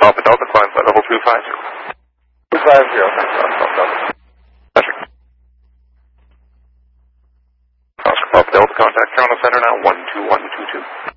Papa Delta, climb flight level 250. 250, thanks, Papa Delta. Pleasure. Oscar Papa Delta, contact Toronto Center now, 12122.